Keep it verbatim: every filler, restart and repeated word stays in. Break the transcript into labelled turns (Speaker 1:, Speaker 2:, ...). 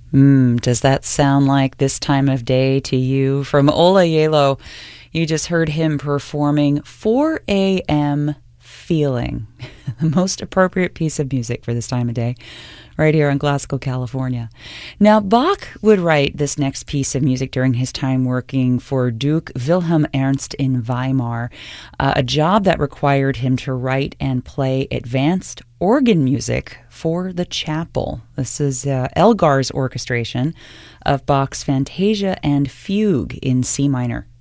Speaker 1: Mm, does that sound like this time of day to you? From Ola Yelo, you just heard him performing four a.m. Feeling, the most appropriate piece of music for this time of day, right here in Glasgow, California. Now, Bach would write this next piece of music during his time working for Duke Wilhelm Ernst in Weimar, uh, a job that required him to write and play advanced organ music for the chapel. This is uh, Elgar's orchestration of Bach's Fantasia and Fugue in C minor.